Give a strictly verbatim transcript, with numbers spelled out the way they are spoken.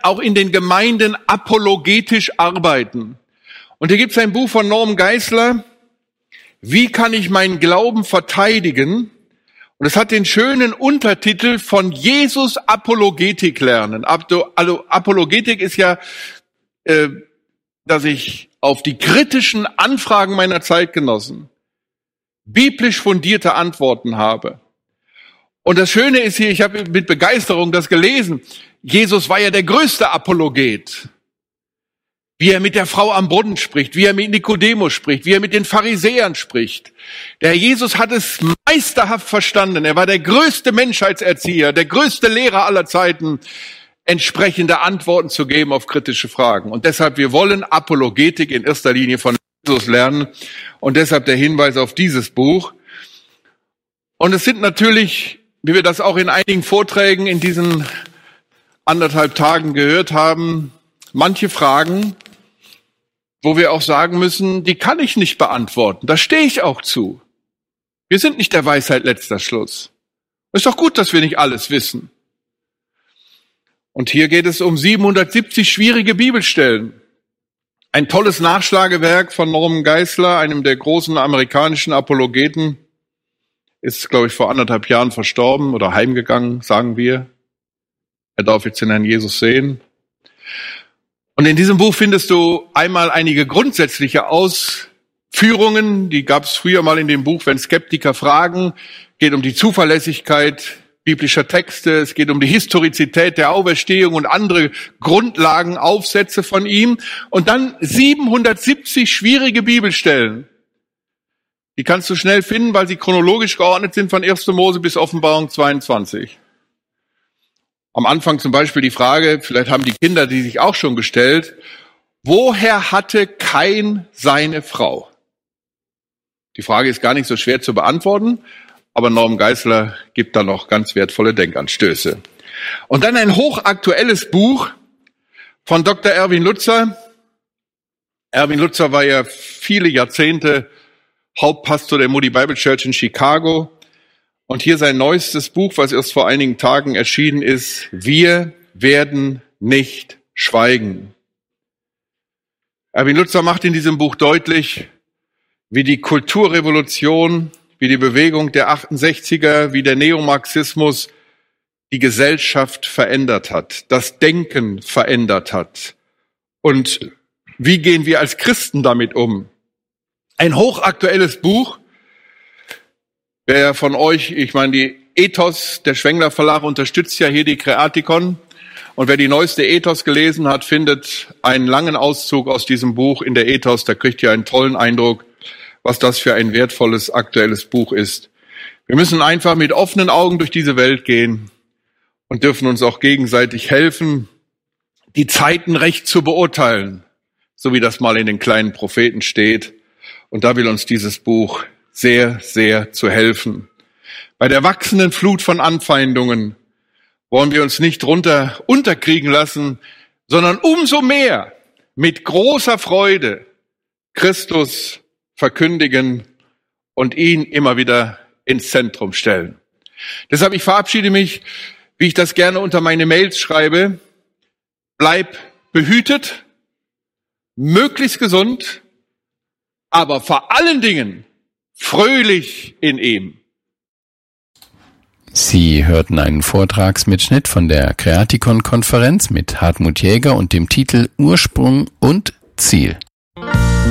auch in den Gemeinden apologetisch arbeiten. Und hier gibt es ein Buch von Norm Geisler, Wie kann ich meinen Glauben verteidigen? Und es hat den schönen Untertitel von Jesus Apologetik lernen. Apologetik ist ja, äh, dass ich auf die kritischen Anfragen meiner Zeitgenossen biblisch fundierte Antworten habe. Und das Schöne ist hier, ich habe mit Begeisterung das gelesen, Jesus war ja der größte Apologet. Wie er mit der Frau am Brunnen spricht, wie er mit Nikodemus spricht, wie er mit den Pharisäern spricht. Der Jesus hat es meisterhaft verstanden. Er war der größte Menschheitserzieher, der größte Lehrer aller Zeiten, entsprechende Antworten zu geben auf kritische Fragen. Und deshalb, wir wollen Apologetik in erster Linie von Jesus lernen. Und deshalb der Hinweis auf dieses Buch. Und es sind natürlich, wie wir das auch in einigen Vorträgen in diesen anderthalb Tagen gehört haben, manche Fragen, wo wir auch sagen müssen, die kann ich nicht beantworten. Da stehe ich auch zu. Wir sind nicht der Weisheit letzter Schluss. Ist doch gut, dass wir nicht alles wissen. Und hier geht es um siebenhundertsiebzig schwierige Bibelstellen. Ein tolles Nachschlagewerk von Norman Geisler, einem der großen amerikanischen Apologeten, ist, glaube ich, vor anderthalb Jahren verstorben oder heimgegangen, sagen wir. Er darf jetzt den Herrn Jesus sehen. Und in diesem Buch findest du einmal einige grundsätzliche Ausführungen, die gab es früher mal in dem Buch, wenn Skeptiker fragen, geht um die Zuverlässigkeit biblischer Texte, es geht um die Historizität der Auferstehung und andere Grundlagenaufsätze von ihm. Und dann siebenhundertsiebzig schwierige Bibelstellen. Die kannst du schnell finden, weil sie chronologisch geordnet sind von erster Mose bis Offenbarung zweiundzwanzig. Am Anfang zum Beispiel die Frage, vielleicht haben die Kinder die sich auch schon gestellt, woher hatte Kain seine Frau? Die Frage ist gar nicht so schwer zu beantworten, aber Norman Geisler gibt da noch ganz wertvolle Denkanstöße. Und dann ein hochaktuelles Buch von Doktor Erwin Lutzer. Erwin Lutzer war ja viele Jahrzehnte Hauptpastor der Moody Bible Church in Chicago. Und hier sein neuestes Buch, was erst vor einigen Tagen erschienen ist, Wir werden nicht schweigen. Erwin Lutzer macht in diesem Buch deutlich, wie die Kulturrevolution, wie die Bewegung der achtundsechziger, wie der Neomarxismus die Gesellschaft verändert hat, das Denken verändert hat. Und wie gehen wir als Christen damit um? Ein hochaktuelles Buch. Wer von euch, ich meine, die Ethos, der Schwengler Verlag unterstützt ja hier die Kreatikon. Und wer die neueste Ethos gelesen hat, findet einen langen Auszug aus diesem Buch in der Ethos. Da kriegt ihr einen tollen Eindruck, was das für ein wertvolles, aktuelles Buch ist. Wir müssen einfach mit offenen Augen durch diese Welt gehen und dürfen uns auch gegenseitig helfen, die Zeiten recht zu beurteilen, so wie das mal in den kleinen Propheten steht. Und da will uns dieses Buch sehr, sehr zu helfen. Bei der wachsenden Flut von Anfeindungen wollen wir uns nicht drunter unterkriegen lassen, sondern umso mehr mit großer Freude Christus verkündigen und ihn immer wieder ins Zentrum stellen. Deshalb, ich verabschiede mich, wie ich das gerne unter meine Mails schreibe. Bleib behütet, möglichst gesund, aber vor allen Dingen fröhlich in ihm. Sie hörten einen Vortragsmitschnitt von der Kreatikon-Konferenz mit Hartmut Jäger und dem Titel Ursprung und Ziel.